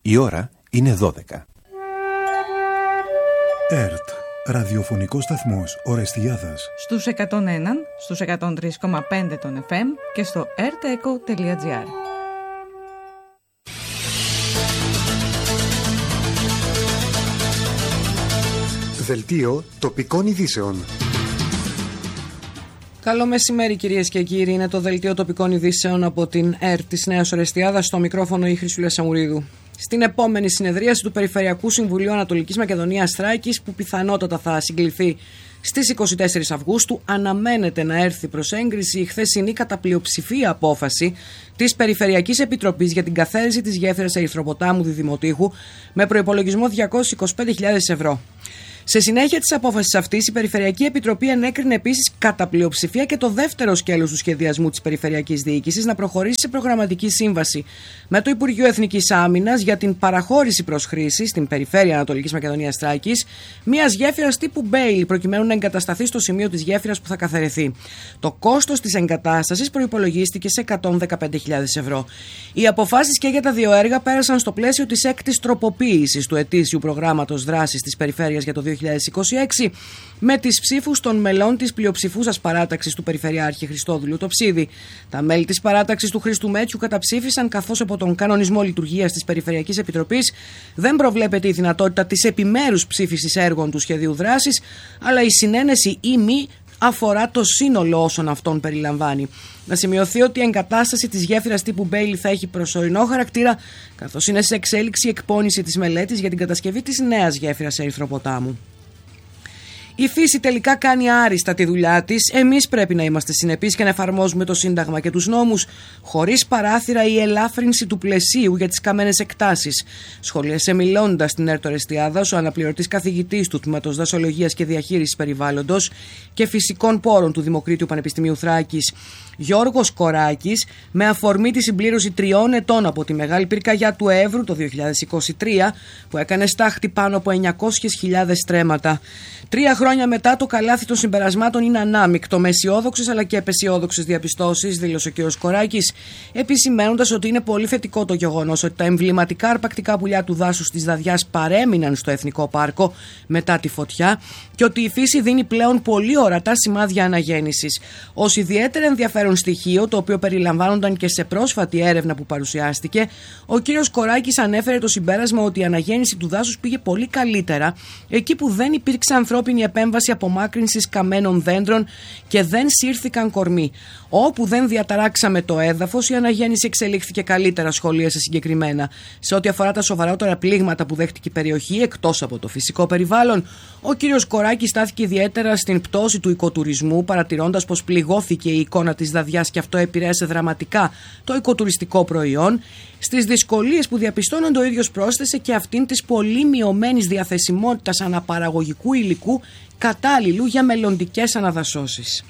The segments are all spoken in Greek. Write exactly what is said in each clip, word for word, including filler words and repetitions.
Η ώρα είναι δώδεκα. ΕΡΤ, ραδιοφωνικός σταθμός Ορεστιάδας. Στους εκατόν ένα, στους εκατόν τρία κόμμα πέντε των εφ εμ και στο ερτεκο τελεία τζι άρ. Δελτίο τοπικών ειδήσεων. Καλό μεσημέρι κυρίες και κύριοι, είναι το Δελτίο τοπικών ειδήσεων από την ΕΡΤ της Νέας Ορεστιάδας, στο μικρόφωνο η Χρυσούλα Σαμουρίδου. Στην επόμενη συνεδρίαση του Περιφερειακού Συμβουλίου Ανατολικής Μακεδονίας Θράκης, που πιθανότατα θα συγκληθεί στις είκοσι τέσσερις Αυγούστου, αναμένεται να έρθει προς έγκριση η χθεσινή κατά πλειοψηφία απόφαση της Περιφερειακής Επιτροπής για την καθαίρεση της γέφυρας Ερυθροποτάμου Διδημοτήχου με προϋπολογισμό διακόσιες είκοσι πέντε χιλιάδες ευρώ. Σε συνέχεια της απόφασης αυτής, η Περιφερειακή Επιτροπή ενέκρινε επίσης κατά πλειοψηφία και το δεύτερο σκέλος του σχεδιασμού της Περιφερειακής Διοίκησης να προχωρήσει σε προγραμματική σύμβαση με το Υπουργείο Εθνικής Άμυνας για την παραχώρηση προς χρήση στην Περιφέρεια Ανατολικής Μακεδονίας Θράκης μιας γέφυρας τύπου Μπέιλι, προκειμένου να εγκατασταθεί στο σημείο της γέφυρας που θα καθαιρεθεί. Το κόστος της εγκατάστασης προϋπολογίστηκε σε εκατόν δεκαπέντε χιλιάδες ευρώ. Οι αποφάσεις και για τα δύο έργα πέρασαν στο πλαίσιο της έκτης τροποποίησης του ετήσιου προγράμματος δράσης της Περιφέρειας για το δύο χιλιάδες είκοσι έξι, με τις ψήφους των μελών της πλειοψηφούσας παράταξης του Περιφερειάρχη Χριστόδουλου Τοψίδη. Τα μέλη της παράταξης του Χρήστου Μέτσιου καταψήφισαν, καθώς από τον κανονισμό λειτουργίας της Περιφερειακής Επιτροπής δεν προβλέπεται η δυνατότητα της επιμέρους ψήφισης έργων του σχεδίου δράσης, αλλά η συνένεση ή μη αφορά το σύνολο όσων αυτών περιλαμβάνει. Να σημειωθεί ότι η εγκατάσταση της γέφυρας τύπου Μπέιλι θα έχει προσωρινό χαρακτήρα, καθώς είναι σε εξέλιξη η εκπόνηση της μελέτης για την κατασκευή της νέας γέφυρας Ερυθροποτάμου. Η φύση τελικά κάνει άριστα τη δουλειά της. Εμείς πρέπει να είμαστε συνεπείς και να εφαρμόζουμε το Σύνταγμα και τους νόμους, χωρίς παράθυρα ή ελάφρυνση του πλαισίου για τις καμένες εκτάσεις. Σχολίασε μιλώντας στην ΕΡΤ Ορεστιάδας ο αναπληρωτής καθηγητής του Τμήματος Δασολογίας και Διαχείρισης Περιβάλλοντος και Φυσικών Πόρων του Δημοκρίτιου Πανεπιστημίου Θράκης, Γιώργος Κοράκης, με αφορμή τη συμπλήρωση τριών ετών από τη μεγάλη πυρκαγιά του Εύρου το δύο χιλιάδες είκοσι τρία, που έκανε στάχτη πάνω από εννιακόσιες χιλιάδες στρέμματα. Τρία χρόνια μετά, το καλάθι των συμπερασμάτων είναι ανάμεικτο, με αισιόδοξες αλλά και απεσιόδοξες διαπιστώσεις, δήλωσε ο κ. Κοράκης, επισημαίνοντας ότι είναι πολύ θετικό το γεγονός ότι τα εμβληματικά αρπακτικά πουλιά του δάσους της Δαδιάς παρέμειναν στο Εθνικό Πάρκο μετά τη φωτιά και ότι η φύση δίνει πλέον πολύ ορατά σημάδια αναγέννησης. Ως ιδιαίτερα ενδιαφέρον στοιχείο, το οποίο περιλαμβάνονταν και σε πρόσφατη έρευνα που παρουσιάστηκε, ο κ. Κοράκης ανέφερε το συμπέρασμα ότι η αναγέννηση του δάσους πήγε πολύ καλύτερα εκεί που δεν υπήρξε ανθρώπινη επέμβαση απομάκρυνσης καμένων δέντρων και δεν σύρθηκαν κορμοί. Όπου δεν διαταράξαμε το έδαφος, η αναγέννηση εξελίχθηκε καλύτερα, σχολίασε συγκεκριμένα. Σε ό,τι αφορά τα σοβαρότερα πλήγματα που δέχτηκε η περιοχή, εκτός από το φυσικό περιβάλλον, ο κ. Κοράκης στάθηκε ιδιαίτερα στην πτώση του οικοτουρισμού, παρατηρώντας πως πληγώθηκε η εικόνα της Δαδιάς και αυτό επηρέασε δραματικά το οικοτουριστικό προϊόν. Στις δυσκολίες που διαπιστώνονται, ο ίδιος πρόσθεσε και αυτήν της πολύ μειωμένης διαθεσιμότητας αναπαραγωγικού υλικού κατάλληλου για μελλοντικές αναδασώσεις.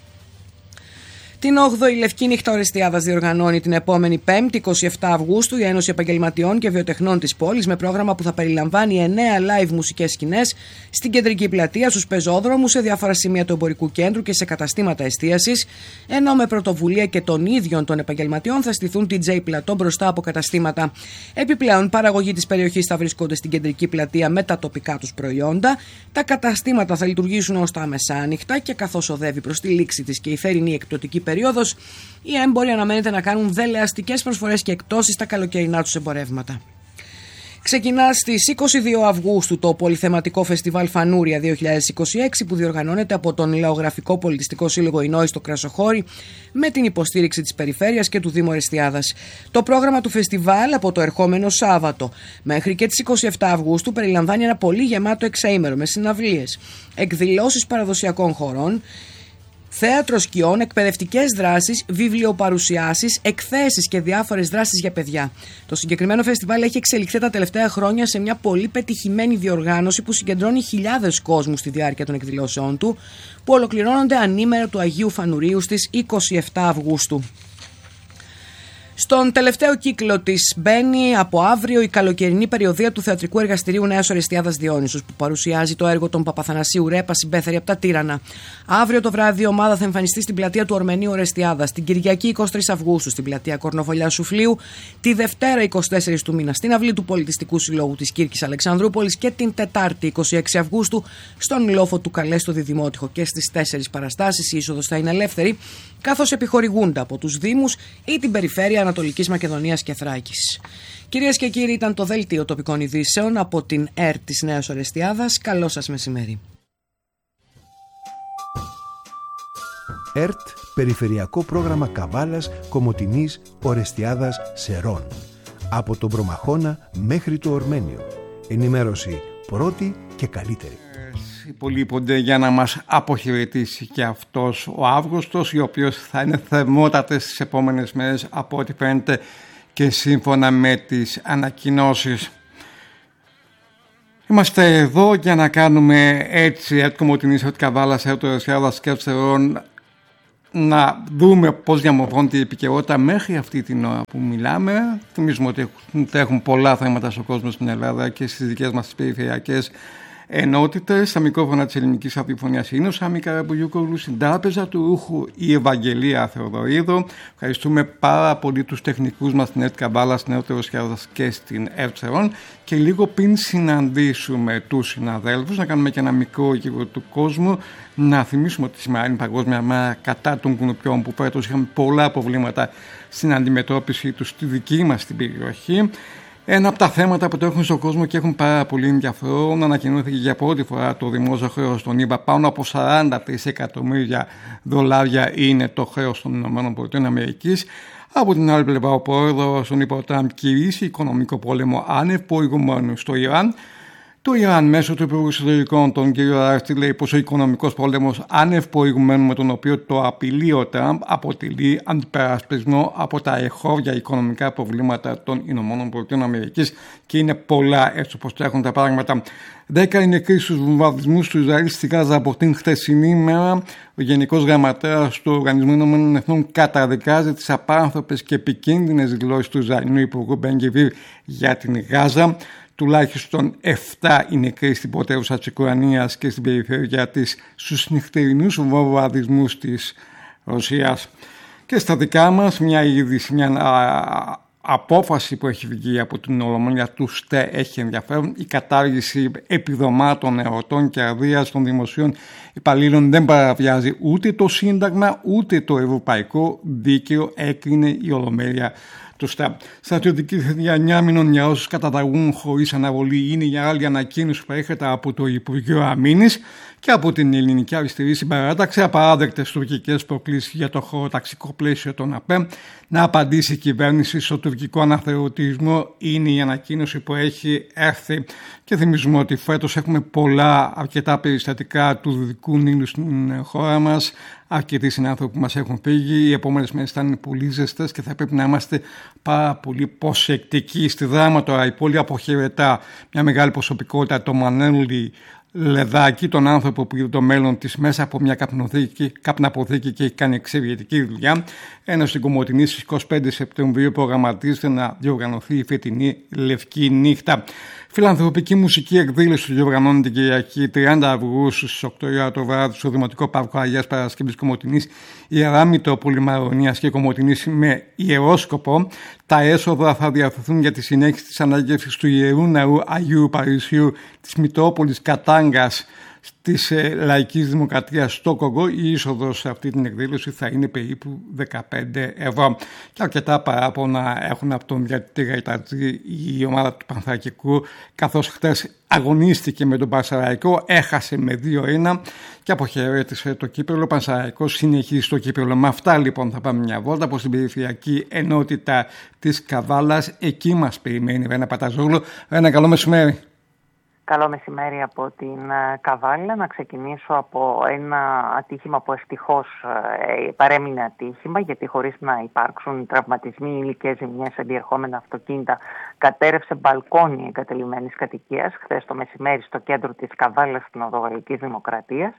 Την όγδοη Λευκή Νύχτα Ορεστιάδας διοργανώνει την επόμενη Πέμπτη, εικοστή εβδόμη Αυγούστου, η Ένωση Επαγγελματιών και Βιοτεχνών της πόλης, με πρόγραμμα που θα περιλαμβάνει εννέα live μουσικές σκηνές στην κεντρική πλατεία, στους πεζόδρομους, σε διάφορα σημεία του εμπορικού κέντρου και σε καταστήματα εστίασης, ενώ με πρωτοβουλία και των ίδιων των επαγγελματιών θα στηθούν ντι τζέι πλατό μπροστά από καταστήματα. Επιπλέον, παραγωγοί της περιοχής θα βρίσκονται στην κεντρική πλατεία με τα τοπικά τους προϊόντα. Τα καταστήματα θα λειτουργήσουν ως τα μεσάνυχτα και καθώς οδεύει προς τη λήξη της και η θερινή εκπτωτική περίοδος, οι έμποροι αναμένεται να κάνουν δελεαστικές προσφορές και εκτόσεις στα καλοκαιρινά τους εμπορεύματα. Ξεκινά στις είκοσι δύο Αυγούστου το πολυθεματικό φεστιβάλ Φανούρια δύο χιλιάδες είκοσι έξι, που διοργανώνεται από τον Λαογραφικό Πολιτιστικό Σύλλογο Ινόη στο Κρασοχώρι με την υποστήριξη της Περιφέρειας και του Δήμου Ορεστιάδας. Το πρόγραμμα του φεστιβάλ από το ερχόμενο Σάββατο μέχρι και τις είκοσι επτά Αυγούστου περιλαμβάνει ένα πολύ γεμάτο εξαήμερο με συναυλίες, εκδηλώσεις παραδοσιακών χωρών, θέατρο σκιών, εκπαιδευτικές δράσεις, βιβλιοπαρουσιάσεις, εκθέσεις και διάφορες δράσεις για παιδιά. Το συγκεκριμένο φεστιβάλ έχει εξελιχθεί τα τελευταία χρόνια σε μια πολύ πετυχημένη διοργάνωση που συγκεντρώνει χιλιάδες κόσμου στη διάρκεια των εκδηλώσεών του, που ολοκληρώνονται ανήμερα του Αγίου Φανουρίου στις είκοσι επτά Αυγούστου. Στον τελευταίο κύκλο της μπαίνει από αύριο η καλοκαιρινή περιοδεία του Θεατρικού Εργαστηρίου Νέας Ορεστιάδας Διόνυσος, που παρουσιάζει το έργο των Παπαθανασίου Ρέπα «Συμπέθερη από τα Τύρανα». Αύριο το βράδυ η ομάδα θα εμφανιστεί στην πλατεία του Ορμενείου Ορεστιάδας, την Κυριακή εικοστή τρίτη Αυγούστου στην πλατεία Κορνοφολιά Σουφλίου, τη Δευτέρα εικοστή τέταρτη του μήνα στην αυλή του Πολιτιστικού Συλλόγου της Κύρκης Αλεξανδρούπολης και την Τετάρτη εικοστή έκτη Αυγούστου στον Λόφο του Καλέ στο Διδημότυχο. Και στις τέσσερις παραστάσεις η είσοδος θα είναι ελεύθερη, καθώς επιχορηγούνται από τους Δήμους ή την Περιφέρεια Ανατολικής Μακεδονίας και Θράκης. Κυρίες και κύριοι, ήταν το δελτίο τοπικών ειδήσεων από την ΕΡΤ της Νέας Ορεστιάδας. Καλό σας μεσημέρι. ΕΡΤ, Περιφερειακό Πρόγραμμα Καβάλας, Κομοτηνής, Ορεστιάδας, Σερών. Από τον Προμαχώνα μέχρι το Ορμένιο. Ενημέρωση πρώτη και καλύτερη. Υπολείπονται για να μας αποχαιρετήσει και αυτός ο Αύγουστος, ο οποίος θα είναι θερμότατες τις επόμενες μέρες από ό,τι φαίνεται και σύμφωνα με τις ανακοινώσεις. Είμαστε εδώ για να κάνουμε έτσι ΕΡΤ Κομοτηνής, ΕΡΤ Καβάλας, ΕΡΤ Ορεστιάδας και Σερών, να δούμε πώς διαμορφώνεται η επικαιρότητα μέχρι αυτή την ώρα που μιλάμε. Θυμίζουμε ότι έχουν πολλά θέματα στον κόσμο στην Ελλάδα και στις δικές μας τις περιφερειακές ενότητες. Στα μικρόφωνα της Ελληνικής Ραδιοφωνίας είναι ο Σάμι Καραμπουγιούκογλου, στην τράπεζα του ρούχου η Ευαγγελία Θεοδωρίδου. Ευχαριστούμε πάρα πολύ τους τεχνικούς μας στην ΕΡΤ Καβάλα, στην ΕΡΤ Ορεστιάδας και στην ΕΡΤ Σερών. Και λίγο πριν συναντήσουμε τους συναδέλφους, να κάνουμε και ένα μικρό γύρο του κόσμου, να θυμίσουμε ότι σήμερα είναι Παγκόσμια Μέρα κατά των κουνουπιών, που φέτος είχαμε πολλά προβλήματα στην αντιμετώπιση τους στη δική μας την περιοχή. Ένα από τα θέματα που τρέχουν στον κόσμο και έχουν πάρα πολύ ενδιαφέρον, ανακοινώθηκε για πρώτη φορά το δημόσιο χρέος των ΗΠΑ. Πάνω από σαράντα εκατομμύρια δολάρια είναι το χρέος των ΗΠΑ. Από την άλλη πλευρά, ο πρόεδρος τον ΗΠΑ Τραμπ κηρύσσει οικονομικό πόλεμο άνευ προηγουμένου στο Ιράν. Το Ιράν, μέσω του Υπουργού Εξωτερικών, τον κ. Αράστη, λέει πως ο οικονομικός πόλεμος άνευ προηγουμένου με τον οποίο το απειλεί ο Τραμπ αποτελεί αντιπερασπισμό από τα εχώρια οικονομικά προβλήματα των ΗΠΑ και είναι πολλά έτσι όπως τρέχουν τα πράγματα. Δέκα είναι νεκροί στους βομβαρδισμούς του Ισραήλ στη Γάζα από την χθεσινή ημέρα. Ο Γενικός Γραμματέας του Οργανισμού Ηνωμένων Εθνών καταδικάζει τις απάνθρωπες και επικίνδυνες δηλώσεις του Ισραηλινού Υπουργού Μπεν Γκβίρ για την Γάζα. Τουλάχιστον επτά είναι νεκροί στην πρωτεύουσα της Ουκρανίας και στην περιφέρεια της στους νυχτερινούς βομβαρδισμούς της Ρωσίας. Και στα δικά μας μια είδηση, μια α, απόφαση που έχει βγει από την Ολομέλεια του ΣΤΕ έχει ενδιαφέρον. Η κατάργηση επιδομάτων εορτών και αδείας των δημοσίων υπαλλήλων δεν παραβιάζει ούτε το Σύνταγμα ούτε το Ευρωπαϊκό Δίκαιο, έκρινε η Ολομέλεια του ΣΤΕ. Στρατιωτική θητεία εννιά μήνων για όσους καταταγούν χωρίς αναβολή είναι η άλλη ανακοίνωση που έρχεται από το Υπουργείο Αμήνης και από την Ελληνική Αριστερή Συμπαράταξη. Απαράδεκτες τουρκικές προκλήσεις για το χωροταξικό πλαίσιο των ΑΠΕ. Να απαντήσει η κυβέρνηση στο τουρκικό αναθεωρητισμό είναι η ανακοίνωση που έχει έρθει. Και θυμίζουμε ότι φέτος έχουμε πολλά αρκετά περιστατικά του Δυτικού Νείλου στην χώρα μας. Αρκετοί συνάνθρωποι που μας έχουν φύγει. Οι επόμενες μέρες θα είναι πολύ ζεστές και θα πρέπει να είμαστε πάρα πολύ προσεκτικοί. Στη Δράμα τώρα η πόλη αποχαιρετά μια μεγάλη προσωπικότητα, το Μανέλη Λεδάκη, τον άνθρωπο που είναι το μέλλον της μέσα από μια καπναποθήκη και έχει κάνει εξαιρετική δουλειά. Ενώ στην Κομοτηνή στις εικοστή πέμπτη Σεπτεμβρίου προγραμματίζεται να διοργανωθεί η φετινή Λευκή Νύχτα. Φιλανθρωπική μουσική εκδήλωση του διοργανώνει την Κυριακή τριάντα Αυγούστου στις οκτώ η ώρα το βράδυ στο Δημοτικό Πάρκο Αγίας Παρασκευής Κομοτηνής, Ιερά Μητρόπολη Μαρονίας και Κομοτηνής με ιερόσκοπο. Τα έσοδα θα διαρθωθούν για τη συνέχιση της ανάγευσης του Ιερού Ναού Αγίου Παρισιού της Μητρόπολης Κατάγκας της ε, Λαϊκής Δημοκρατίας στο Κογκό. Η είσοδος σε αυτή την εκδήλωση θα είναι περίπου δεκαπέντε ευρώ. Και αρκετά παράπονα έχουν από τον διατητή Γαϊτατζή η ομάδα του Πανθρακικού, καθώς χτες αγωνίστηκε με τον Πανσεραϊκό, έχασε με δύο ένα και αποχαιρέτησε το κύπελλο. Ο Πανσεραϊκός συνεχίζει το κύπελλο. Με αυτά λοιπόν θα πάμε μια βόλτα προς την περιφερειακή ενότητα της Καβάλας. Εκεί μας περιμένει η Βένα Παταζόγλου. Ένα καλό μεσημέρι. Καλό μεσημέρι από την Καβάλα. Να ξεκινήσω από ένα ατύχημα που ευτυχώς ε, παρέμεινε ατύχημα, γιατί χωρίς να υπάρξουν τραυματισμοί ή υλικές ζημιές σε διερχόμενα αυτοκίνητα, κατέρευσε μπαλκόνι εγκατελειμμένης κατοικίας χθες το μεσημέρι στο κέντρο της Καβάλας στην οδό Γαλλικής Δημοκρατίας.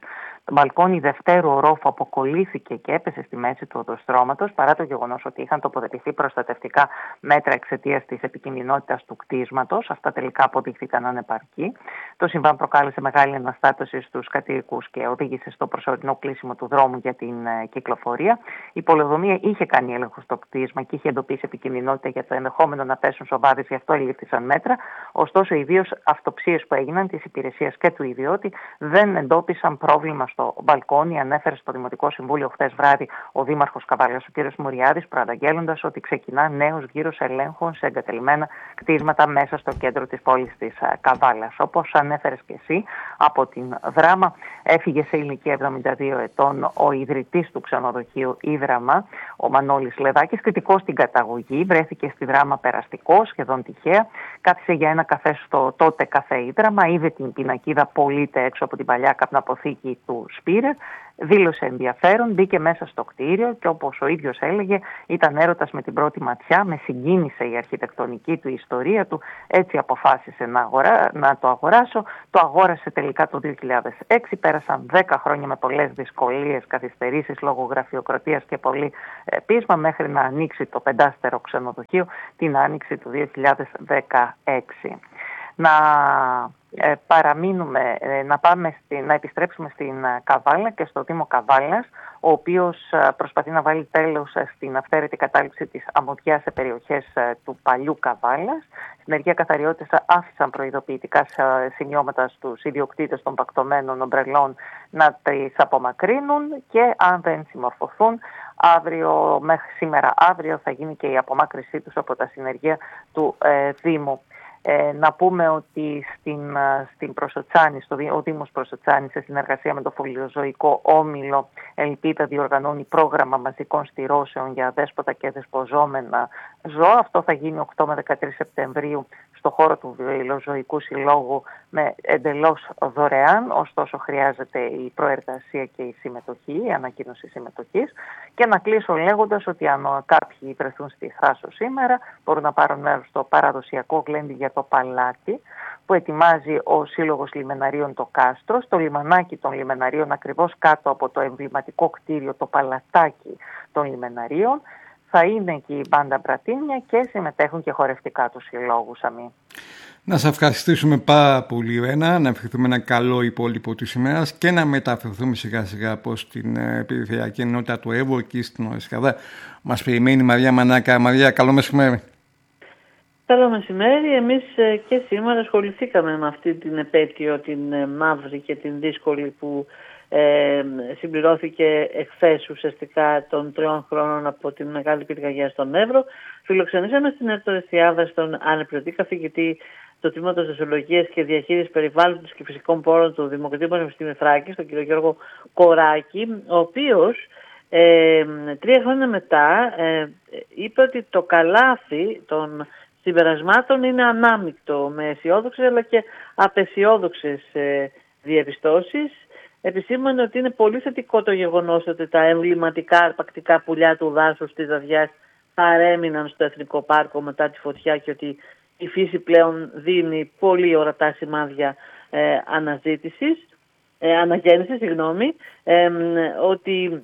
μπαλκόνι δευτέρου ορόφου αποκολλήθηκε και έπεσε στη μέση του οδοστρώματος, παρά το γεγονός ότι είχαν τοποθετηθεί προστατευτικά μέτρα εξαιτίας της επικινδυνότητας του κτίσματος. Αυτά τελικά αποδείχθηκαν ανεπαρκή. Το συμβάν προκάλεσε μεγάλη αναστάτωση στους κατοίκους και οδήγησε στο προσωρινό κλείσιμο του δρόμου για την ε, κυκλοφορία. Η πολεοδομία είχε κάνει έλεγχο στο κτίσμα και είχε εντοπίσει επικινδυνότητα για το ενδεχόμενο να πέσουν σοβάδες, γι' αυτό ελήφθησαν μέτρα. Ωστόσο, οι δύο αυτοψίες που έγιναν της υπηρεσίας και του ιδιώτη δεν εντόπισαν πρόβλημα στο μπαλκόνι, ανέφερε στο Δημοτικό Συμβούλιο χθες βράδυ ο Δήμαρχος Καβάλας, ο κ. Μουριάδης, προαναγγέλλοντας ότι ξεκινά νέος γύρος ελέγχων σε εγκατελειμμένα κτίσματα μέσα στο κέντρο της πόλης της Καβάλας. Όπως ανέφερες και εσύ, από την Δράμα έφυγε σε ηλικία εβδομήντα δύο ετών ο ιδρυτής του ξενοδοχείου Ίδραμα, ο Μανώλης Λεδάκης, κριτικός στην καταγωγή, βρέθηκε στη Δράμα περαστικό, σχεδόν τυχαία, κάθισε για ένα καφέ στο τότε καφέ Ίδραμα, είδε την πινακίδα «Πωλείται» έξω από την παλιά καπναποθήκη του Σπίρερ, δήλωσε ενδιαφέρον, μπήκε μέσα στο κτίριο και όπως ο ίδιος έλεγε ήταν έρωτας με την πρώτη ματιά, με συγκίνησε η αρχιτεκτονική του, η ιστορία του, έτσι αποφάσισε να, αγορά, να το αγοράσω. Το αγόρασε τελικά το δύο χιλιάδες έξι, πέρασαν δέκα χρόνια με πολλές δυσκολίες, καθυστερήσεις λόγω γραφειοκρατίας και πολύ ε, πείσμα μέχρι να ανοίξει το πεντάστερο ξενοδοχείο την άνοιξη του δύο χιλιάδες δεκαέξι. Να ε, παραμείνουμε, ε, να, πάμε στη, να επιστρέψουμε στην ε, Καβάλα και στο Δήμο Καβάλας, ο οποίος ε, προσπαθεί να βάλει τέλος ε, στην αυθαίρετη κατάληψη της αμμοδιάς σε περιοχές ε, του παλιού Καβάλας. Στην Ενεργεία Καθαριότητας άφησαν προειδοποιητικά σημειώματα στους ιδιοκτήτες των πακτωμένων ομπρελών να τις απομακρύνουν και αν δεν συμμορφωθούν, αύριο, μέχρι σήμερα αύριο θα γίνει και η απομάκρυσή τους από τα συνεργεία του ε, Δήμου. Ε, να πούμε ότι στην, στην Προσοτσάνη, στο, ο Δήμος Προσοτσάνη, σε συνεργασία με το Φωλιοζωικό Όμιλο Ελπίδα, διοργανώνει πρόγραμμα μαζικών στηρώσεων για αδέσποτα και δεσποζόμενα ζώα. Αυτό θα γίνει οκτώ με δεκατρείς Σεπτεμβρίου στο χώρο του Βιολογικού Συλλόγου με εντελώς δωρεάν, ωστόσο χρειάζεται η προεργασία και η συμμετοχή, η ανακοίνωση συμμετοχής. Και να κλείσω λέγοντας ότι αν κάποιοι βρεθούν στη Θάσο σήμερα, μπορούν να πάρουν μέρος στο παραδοσιακό γλέντι για το παλάτι που ετοιμάζει ο Σύλλογος Λιμεναρίων το Κάστρο, στο λιμανάκι των Λιμεναρίων, ακριβώς κάτω από το εμβληματικό κτίριο, το παλατάκι των Λιμεναρίων. Θα είναι εκεί η μπάντα Μπρατίνια και συμμετέχουν και χορευτικά του συλλόγου. Αμή. Να σας ευχαριστήσουμε πάρα πολύ, Ρένα, να ευχηθούμε ένα καλό υπόλοιπο της ημέρας και να μεταφερθούμε σιγά σιγά προς την ε, περιφερειακή ενότητα του Εύρου, εκεί στην Ορεστιάδα. Μας περιμένει η Μαρία Μανάκα. Μαρία, καλό μεσημέρι. Καλό μεσημέρι. Εμείς ε, και σήμερα ασχοληθήκαμε με αυτή την επέτειο, την ε, μαύρη και την δύσκολη που ε, συμπληρώθηκε εχθές ουσιαστικά των τριών χρόνων από την Μεγάλη Πυρκαγιά στον Εύρο. Φιλοξενήσαμε στην Ορεστιάδα στον αναπληρωτή καθηγητή του Τμήματος Δασολογίας και Διαχείρισης Περιβάλλοντος και Φυσικών Πόρων του Δημοκρατικού Πανεπιστημίου Θράκης, τον κύριο Γιώργο Κοράκη, ο οποίος ε, τρία χρόνια μετά ε, είπε ότι το καλάθι των συμπερασμάτων είναι ανάμεικτο, με αισιόδοξες αλλά και απεσιόδοξες ε, διαπιστώσεις. Επισήμανε ότι είναι πολύ θετικό το γεγονός ότι τα εμβληματικά αρπακτικά πουλιά του δάσους της Δαδιάς παρέμειναν στο Εθνικό Πάρκο μετά τη φωτιά και ότι η φύση πλέον δίνει πολύ ορατά σημάδια ε, αναζήτησης, ε, αναγέννησης, συγγνώμη, ε, ότι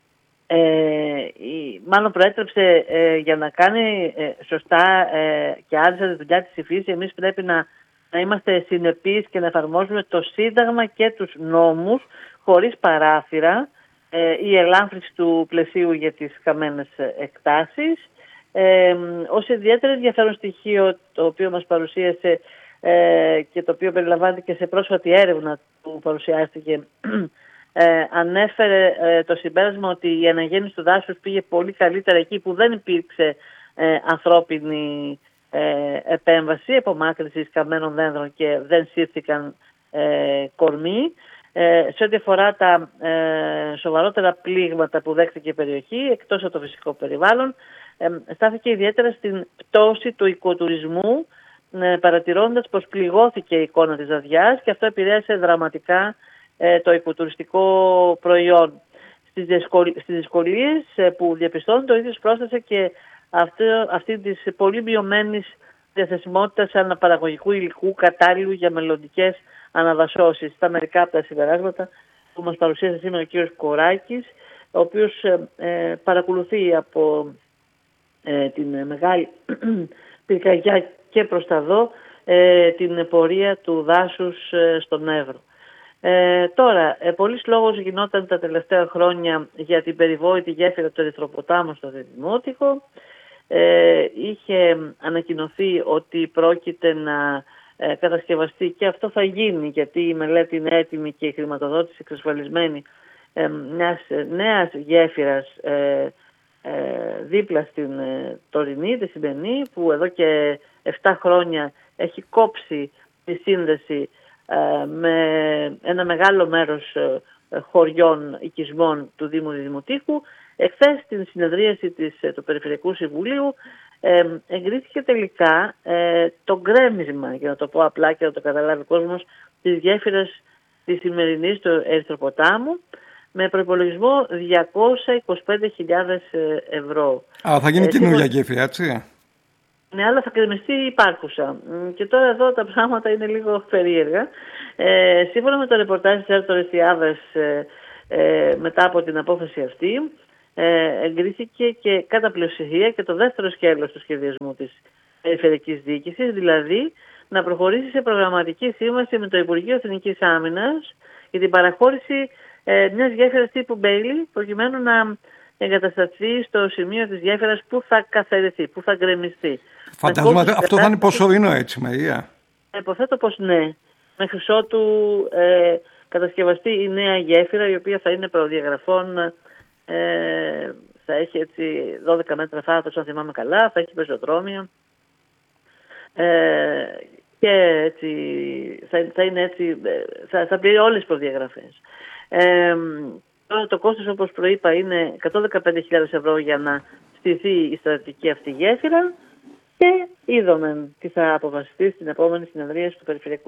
ε, η, μάλλον προέτρεψε ε, για να κάνει ε, σωστά ε, και άριστα τη δουλειά της η φύση. Εμείς πρέπει να, να είμαστε συνεπείς και να εφαρμόζουμε το Σύνταγμα και τους νόμους χωρίς παράθυρα, ε, η ελάμφρυνση του πλαισίου για τις χαμένες εκτάσεις. Ε, ως ιδιαίτερα ενδιαφέρον στοιχείο το οποίο μας παρουσίασε ε, και το οποίο περιλαμβάνεται και σε πρόσφατη έρευνα που παρουσιάστηκε, ε, ανέφερε ε, το συμπέρασμα ότι η αναγέννηση του δάσους πήγε πολύ καλύτερα εκεί που δεν υπήρξε ε, ανθρώπινη ε, επέμβαση, απομάκρυνση καμένων δέντρων και δεν σύρθηκαν ε, κορμοί. Ε, σε ό,τι αφορά τα ε, σοβαρότερα πλήγματα που δέχτηκε η περιοχή, εκτός από το φυσικό περιβάλλον, ε, στάθηκε ιδιαίτερα στην πτώση του οικοτουρισμού, ε, παρατηρώντας πως πληγώθηκε η εικόνα της Δαδιάς και αυτό επηρέασε δραματικά ε, το οικοτουριστικό προϊόν. Στις, δυσκολ, στις δυσκολίες ε, που διαπιστώνει, το ίδιο πρόσθεσε και αυτή, αυτή της πολύ μειωμένης διαθεσιμότητας αναπαραγωγικού υλικού κατάλληλου για μελλοντικές αναδασώσεις. Στα μερικά από τα συμπεράσματα που μας παρουσίασε σήμερα ο κύριος Κοράκης, ο οποίος ε, παρακολουθεί από ε, την μεγάλη πυρκαγιά και προς τα δω ε, την πορεία του δάσους ε, στον Εύρο. Ε, τώρα, ε, πολλής λόγος γινόταν τα τελευταία χρόνια για την περιβόητη γέφυρα του Ερυθροποτάμου στο Δημότυχο. Ε, είχε ανακοινωθεί ότι πρόκειται να ε, κατασκευαστεί, και αυτό θα γίνει γιατί η μελέτη είναι έτοιμη και η χρηματοδότηση εξασφαλισμένη, ε, μιας νέας γέφυρας ε, ε, δίπλα στην ε, τωρινή, τη σημερινή, που εδώ και επτά χρόνια έχει κόψει τη σύνδεση ε, με ένα μεγάλο μέρος ε, χωριών οικισμών του Δήμου Δημοτήχου. Εχθές στην συνεδρίαση της, του Περιφερειακού Συμβουλίου ε, εγκρίθηκε τελικά ε, το γκρέμισμα, για να το πω απλά και να το καταλάβει ο κόσμος, της γέφυρας της σημερινής του Ερυθροποτάμου, με προϋπολογισμό διακόσιες είκοσι πέντε χιλιάδες ευρώ. Α, θα γίνει ε, καινούργια γέφυρα, έτσι. Ναι, αλλά θα κρεμιστεί η υπάρχουσα. Και τώρα εδώ τα πράγματα είναι λίγο περίεργα. Ε, σύμφωνα με το ρεπορτάζ της Ερτορεστιάδας, ε, ε, μετά από την απόφαση αυτή, ε, εγκρίθηκε και κατά πλειοψηφία και το δεύτερο σκέλος του σχεδιασμού της Περιφερειακής Διοίκησης, δηλαδή να προχωρήσει σε προγραμματική σύμβαση με το Υπουργείο Εθνικής Άμυνας για την παραχώρηση ε, μιας γέφυρας τύπου Μπέιλι, προκειμένου να εγκατασταθεί στο σημείο της γέφυρας που θα καθαριστεί, που θα γκρεμιστεί. Φαντάζομαι αυτό κατάσταση... θα είναι προσωρινό, έτσι, Μαρία. Υποθέτω πως ναι. Μέχρι ότου ε, κατασκευαστεί η νέα γέφυρα, η οποία θα είναι προδιαγραφών, ε, θα έχει έτσι δώδεκα μέτρα φάτος, αν θυμάμαι καλά, θα έχει πεζοδρόμια ε, και έτσι θα, θα είναι έτσι, θα, θα πληρεί όλες τις προδιαγραφές. Ε, Τώρα το κόστος, όπως προείπα, είναι εκατόν δεκαπέντε χιλιάδες ευρώ για να στηθεί η στρατηγική αυτή γέφυρα, και είδαμε τι θα αποφασιστεί στην επόμενη συνεδρία του Περιφερειακού